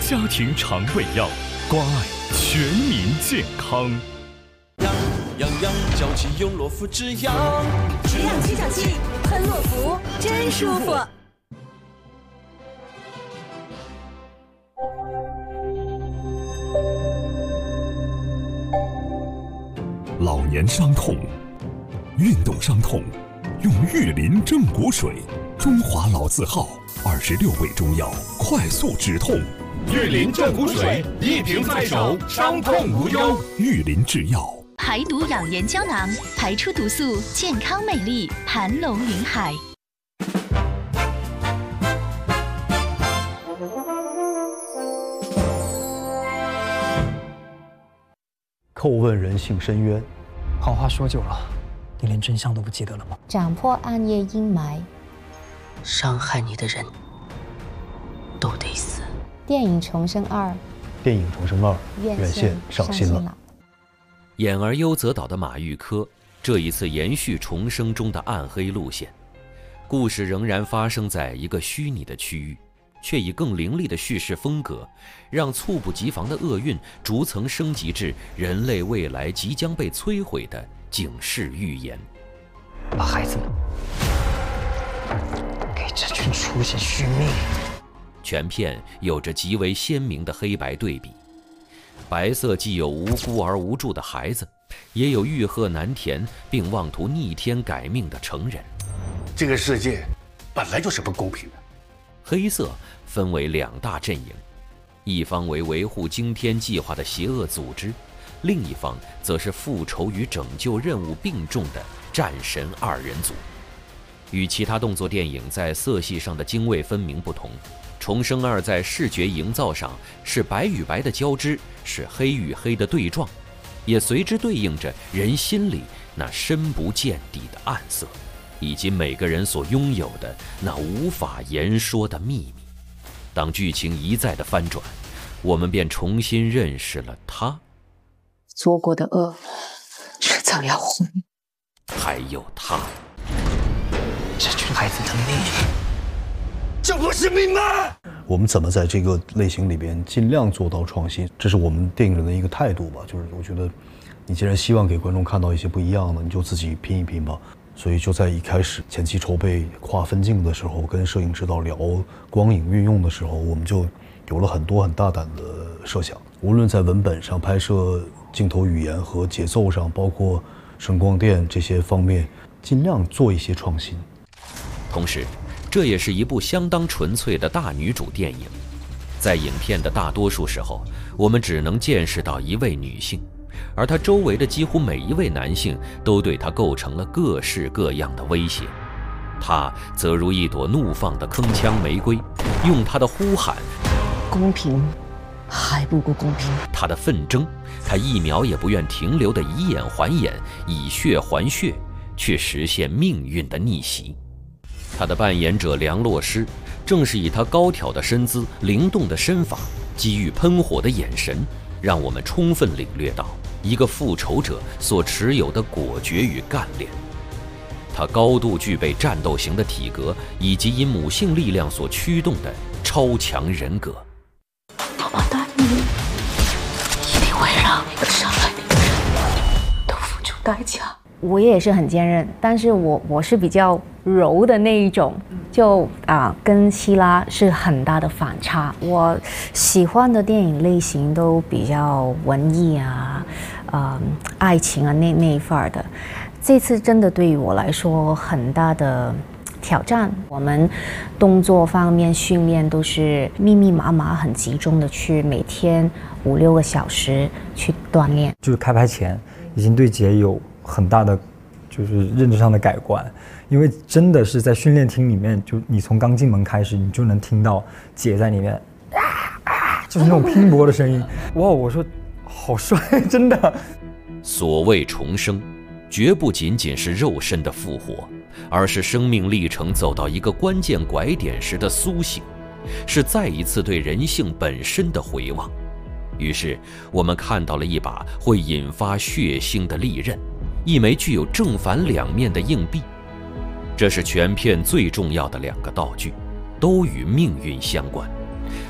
家庭肠胃药，关爱全民健康。 养脚气用洛夫止痒， 止痒去脚气，喷洛夫真舒服。 老年伤痛、运动伤痛，用玉林正骨水，中华老字号26味中药，快速止痛。 玉林正骨水，一瓶在手，伤痛无忧。 玉林制药， 排毒养颜胶囊，排出毒素，健康美丽，盘龙云海。 叩问人性深渊， 好话说久了，你连真相都不记得了吗？ 斩破暗夜阴霾， 伤害你的人都得死。 电影《重生2》， 电影《重生2》院线上新了。 演而优则导的马玉科，这一次延续《重生》中的暗黑路线，故事仍然发生在一个虚拟的区域，却以更凌厉的叙事风格，让猝不及防的厄运逐层升级至人类未来即将被摧毁的警示预言。 把孩子们给这群畜生续命。 全片有着极为鲜明的黑白对比，白色既有无辜而无助的孩子，也有欲壑难填并妄图逆天改命的成人。 这个世界本来就是不公平的。 黑色分为两大阵营，一方为维护惊天计划的邪恶组织，另一方则是复仇与拯救任务并重的战神二人组。与其他动作电影在色系上的泾渭分明不同，重生2在视觉营造上是白与白的交织，是黑与黑的对撞，也随之对应着人心里那深不见底的暗色，以及每个人所拥有的那无法言说的秘密。当剧情一再的翻转，我们便重新认识了他， 做过的恶迟早要还。 还有他， 这群孩子的命， 这不是命吗？ 我们怎么在这个类型里边尽量做到创新，这是我们电影人的一个态度吧。就是我觉得，你既然希望给观众看到一些不一样的，你就自己拼一拼吧。所以就在一开始前期筹备跨分镜的时候，跟摄影指导聊光影运用的时候，我们就有了很多很大胆的设想。无论在文本上、拍摄镜头语言和节奏上，包括声光电这些方面，尽量做一些创新。 同时，这也是一部相当纯粹的大女主电影。在影片的大多数时候，我们只能见识到一位女性，而她周围的几乎每一位男性都对她构成了各式各样的威胁。她则如一朵怒放的铿锵玫瑰，用她的呼喊公平还不够公平， 她的纷争，她一秒也不愿停留的以眼还眼，以血还血，却实现命运的逆袭。他的扮演者梁洛施，正是以他高挑的身姿、灵动的身法、机遇喷火的眼神，让我们充分领略到一个复仇者所持有的果决与干练。他高度具备战斗型的体格，以及因母性力量所驱动的超强人格。 妈妈答应你，一定会让伤害你的人都付出代价。 我也是很坚韧，但是我是比较柔的那一种，就跟希拉是很大的反差。我喜欢的电影类型都比较文艺啊，爱情啊那一范儿的。这次真的对于我来说很大的挑战。我们动作方面训练都是密密麻麻、很集中的去每天5-6个小时去锻炼。 就是开拍前已经对姐有很大的就是认知上的改观，因为真的是在训练厅里面，就你从刚进门开始，你就能听到姐在里面就是那种拼搏的声音。哇，我说好帅，真的。 所谓重生，绝不仅仅是肉身的复活，而是生命历程走到一个关键拐点时的苏醒，是再一次对人性本身的回望。于是我们看到了一把会引发血腥的利刃，一枚具有正反两面的硬币。这是全片最重要的2个道具，都与命运相关。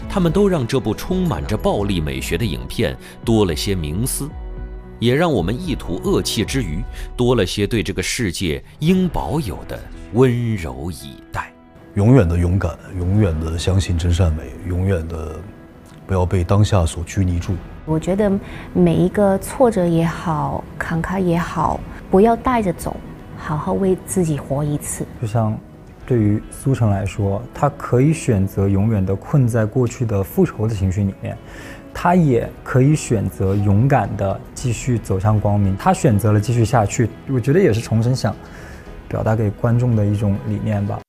他们都让这部充满着暴力美学的影片多了些冥思，也让我们一吐恶气之余，多了些对这个世界应保有的温柔以待。 永远的勇敢，永远的相信真善美，永远的不要被当下所拘泥住。 我觉得每一个挫折也好，坎坷也好，不要带着走，好好为自己活一次。 就像对于苏成来说，他可以选择永远的困在过去的复仇的情绪里面，他也可以选择勇敢的继续走向光明。他选择了继续下去，我觉得也是重生想表达给观众的一种理念吧。